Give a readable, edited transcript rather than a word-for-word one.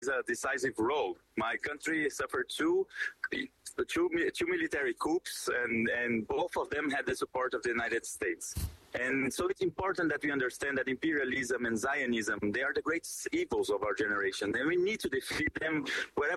a decisive role. My country suffered two military coups, and both of them had the support of the United States. And so it's important that we understand that imperialism and Zionism, they are the greatest evils of our generation, and we need to defeat them wherever